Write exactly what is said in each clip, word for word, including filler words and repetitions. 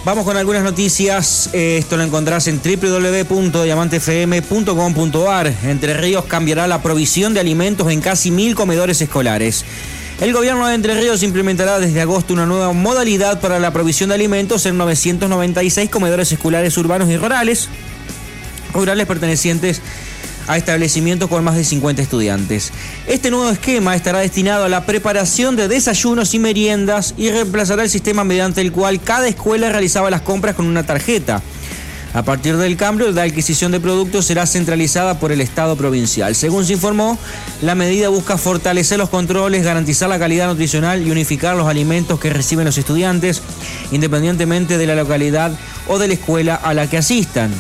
Vamos con algunas noticias. Esto lo encontrás en doble u doble u doble u punto diamante f m punto com punto a r. Entre Ríos cambiará la provisión de alimentos en casi mil comedores escolares. El gobierno de Entre Ríos implementará desde agosto una nueva modalidad para la provisión de alimentos en novecientos noventa y seis comedores escolares urbanos y rurales, rurales pertenecientes a establecimientos con más de cincuenta estudiantes. Este nuevo esquema estará destinado a la preparación de desayunos y meriendas y reemplazará el sistema mediante el cual cada escuela realizaba las compras con una tarjeta. A partir del cambio, la adquisición de productos será centralizada por el Estado provincial. Según se informó, la medida busca fortalecer los controles, garantizar la calidad nutricional y unificar los alimentos que reciben los estudiantes, independientemente de la localidad o de la escuela a la que asistan.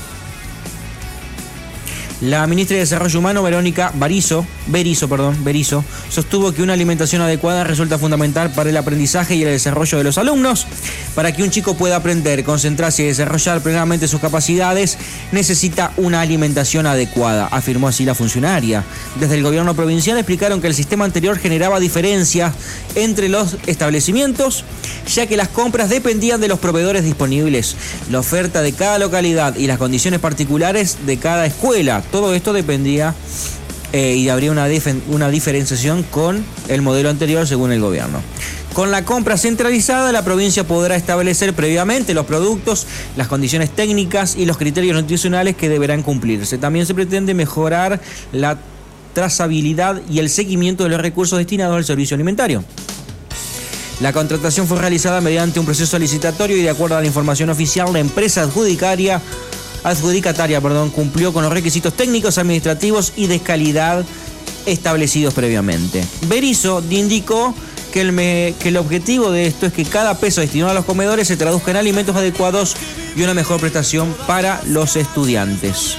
La ministra de Desarrollo Humano, Verónica Barizo, Berizo, perdón, Berizo, sostuvo que una alimentación adecuada resulta fundamental para el aprendizaje y el desarrollo de los alumnos. Para que un chico pueda aprender, concentrarse y desarrollar plenamente sus capacidades, necesita una alimentación adecuada, afirmó así la funcionaria. Desde el gobierno provincial explicaron que el sistema anterior generaba diferencias entre los establecimientos, ya que las compras dependían de los proveedores disponibles, la oferta de cada localidad y las condiciones particulares de cada escuela. Todo esto dependía eh, y habría una, dif- una diferenciación con el modelo anterior según el gobierno. Con la compra centralizada, la provincia podrá establecer previamente los productos, las condiciones técnicas y los criterios nutricionales que deberán cumplirse. También se pretende mejorar la trazabilidad y el seguimiento de los recursos destinados al servicio alimentario. La contratación fue realizada mediante un proceso licitatorio y de acuerdo a la información oficial, la empresa adjudicaria adjudicataria perdón, cumplió con los requisitos técnicos, administrativos y de calidad establecidos previamente. Berizo indicó que el, me, que el objetivo de esto es que cada peso destinado a los comedores se traduzca en alimentos adecuados y una mejor prestación para los estudiantes.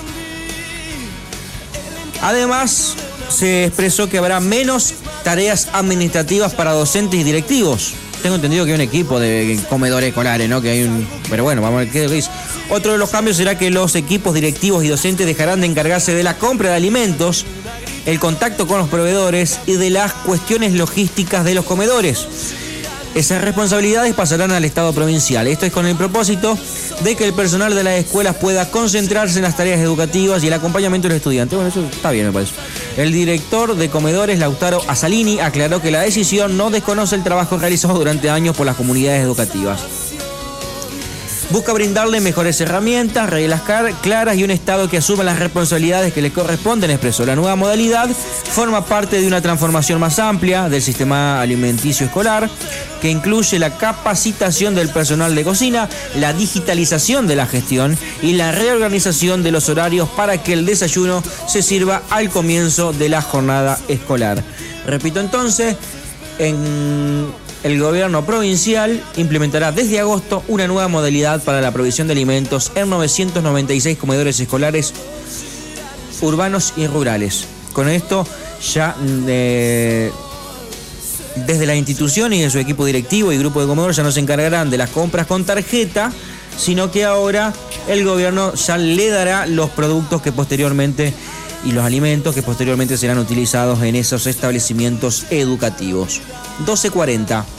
Además, se expresó que habrá menos tareas administrativas para docentes y directivos. Tengo entendido que hay un equipo de comedores escolares, ¿no? Que hay un... Pero bueno, vamos a ver qué dice. Otro de los cambios será que los equipos directivos y docentes dejarán de encargarse de la compra de alimentos, el contacto con los proveedores y de las cuestiones logísticas de los comedores. Esas responsabilidades pasarán al Estado provincial. Esto es con el propósito de que el personal de las escuelas pueda concentrarse en las tareas educativas y el acompañamiento de los estudiantes. Bueno, eso está bien, me parece. El director de comedores, Lautaro Asalini, aclaró que la decisión no desconoce el trabajo realizado durante años por las comunidades educativas. Busca brindarle mejores herramientas, reglas claras y un Estado que asuma las responsabilidades que le corresponden, expresó. La nueva modalidad forma parte de una transformación más amplia del sistema alimenticio escolar, que incluye la capacitación del personal de cocina, la digitalización de la gestión y la reorganización de los horarios para que el desayuno se sirva al comienzo de la jornada escolar. Repito entonces, en... el gobierno provincial implementará desde agosto una nueva modalidad para la provisión de alimentos en novecientos noventa y seis comedores escolares urbanos y rurales. Con esto ya eh, desde la institución y de su equipo directivo y grupo de comedores ya no se encargarán de las compras con tarjeta, sino que ahora el gobierno ya le dará los productos que posteriormente y los alimentos que posteriormente serán utilizados en esos establecimientos educativos. doce cuarenta.